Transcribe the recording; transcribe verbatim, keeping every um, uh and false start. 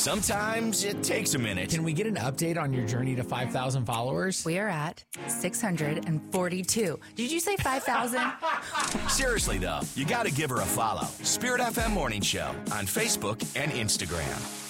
Sometimes it takes a minute. Can we get an update on your journey to five thousand followers? We are at six hundred forty-two. Did you say five thousand? Seriously, though, you got to give her a follow. Spirit F M Morning Show on Facebook and Instagram.